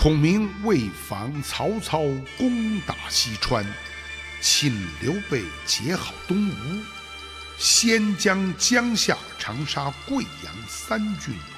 孔明为防曹操攻打西川，请刘备结好东吴，先将江夏、长沙、贵阳3郡